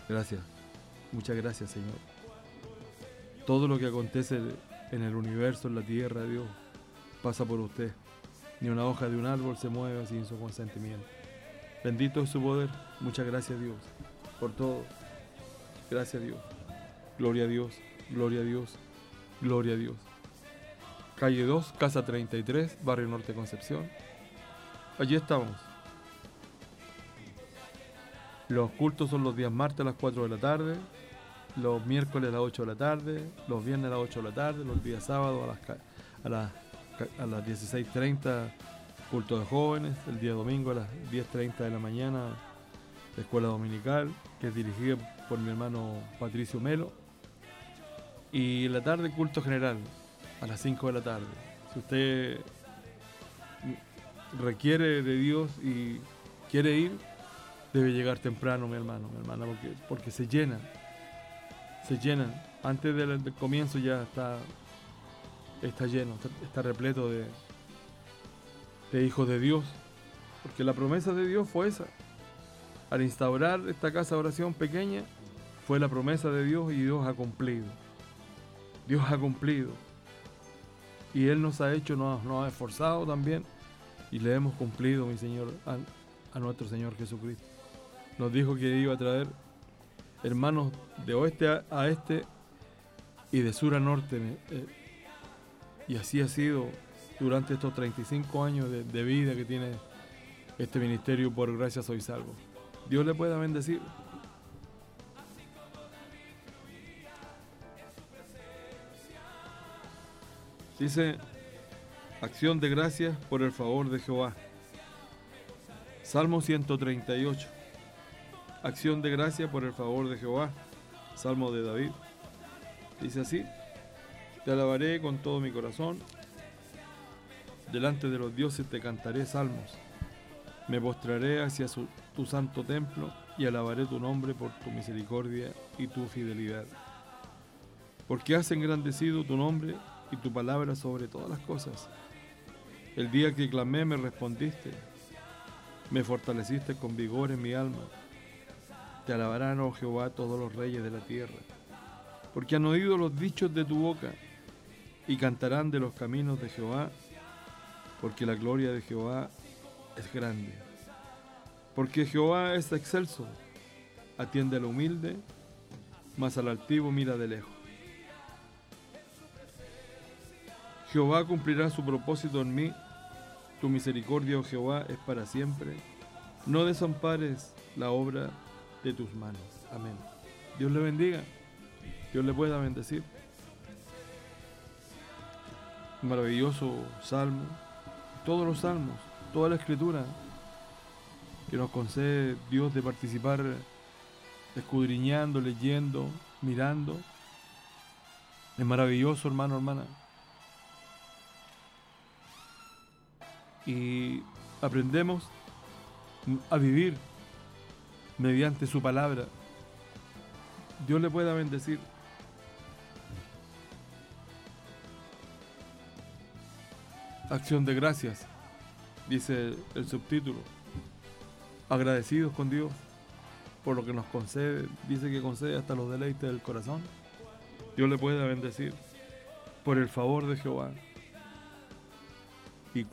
Gracias. Muchas gracias, Señor. Todo lo que acontece en el universo, en la tierra, Dios, pasa por usted. Ni una hoja de un árbol se mueve sin su consentimiento. Bendito es su poder. Muchas gracias, Dios, por todo. Gracias, Dios. Gloria a Dios, gloria a Dios, gloria a Dios. Calle 2, Casa 33, Barrio Norte Concepción. Allí estamos. Los cultos son los días martes a las 4 de la tarde, los miércoles a las 8 de la tarde, los viernes a las 8 de la tarde, los días sábados a las 16:30, culto de jóvenes, el día domingo a las 10:30 de la mañana, la escuela dominical, que es dirigida por mi hermano Patricio Melo. Y en la tarde, culto general, a las 5 de la tarde. Si usted requiere de Dios y quiere ir, debe llegar temprano, mi hermana, porque se llenan. Antes del comienzo ya está lleno, está repleto de hijos de Dios, porque la promesa de Dios fue esa. Al instaurar esta casa de oración pequeña, fue la promesa de Dios y Dios ha cumplido. Dios ha cumplido. Y Él nos ha hecho, nos ha esforzado también, y le hemos cumplido, mi Señor, a nuestro Señor Jesucristo. Nos dijo que iba a traer hermanos de oeste a este y de sur a norte. Y así ha sido durante estos 35 años de vida que tiene este ministerio. Por gracia soy salvo. Dios le pueda bendecir. Dice: acción de gracias por el favor de Jehová. Salmo 138. Acción de gracias por el favor de Jehová. Salmo de David. Dice así: te alabaré con todo mi corazón. Delante de los dioses te cantaré salmos. Me postraré hacia tu santo templo y alabaré tu nombre por tu misericordia y tu fidelidad. Porque has engrandecido tu nombre y tu palabra sobre todas las cosas. El día que clamé me respondiste. Me fortaleciste con vigor en mi alma. Te alabarán, oh Jehová, todos los reyes de la tierra, porque han oído los dichos de tu boca y cantarán de los caminos de Jehová, porque la gloria de Jehová es grande. Porque Jehová es excelso, atiende al humilde, mas al altivo mira de lejos. Jehová cumplirá su propósito en mí, tu misericordia, oh Jehová, es para siempre. No desampares la obra de tus manos. Amén. Dios le bendiga. Dios le pueda bendecir. Maravilloso salmo. Todos los salmos, toda la escritura que nos concede Dios de participar, escudriñando, leyendo, mirando. Es maravilloso, hermano, hermana. Y aprendemos a vivir mediante su palabra. Dios le pueda bendecir. Acción de gracias, dice el subtítulo. Agradecidos con Dios por lo que nos concede. Dice que concede hasta los deleites del corazón. Dios le pueda bendecir por el favor de Jehová. Y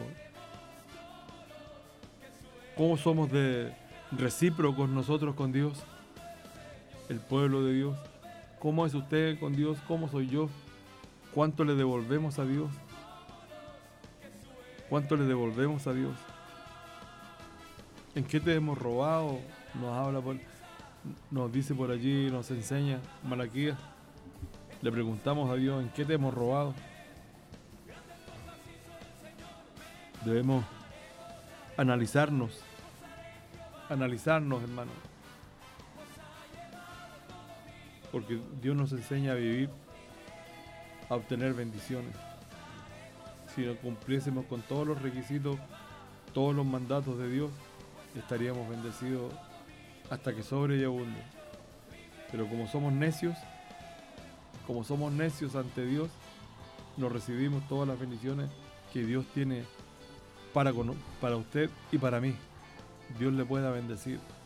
cómo somos de recíprocos nosotros con Dios, el pueblo de Dios. ¿Cómo es usted con Dios? ¿Cómo soy yo? ¿Cuánto le devolvemos a Dios? ¿Cuánto le devolvemos a Dios? ¿En qué te hemos robado? Nos dice por allí, nos enseña Malaquías. Le preguntamos a Dios: ¿en qué te hemos robado? Debemos analizarnos, hermano. Porque Dios nos enseña a vivir, a obtener bendiciones. Si no cumpliésemos con todos los requisitos, todos los mandatos de Dios, estaríamos bendecidos hasta que sobre y abunde. Pero como somos necios ante Dios, no recibimos todas las bendiciones que Dios tiene para usted y para mí. Dios le pueda bendecir.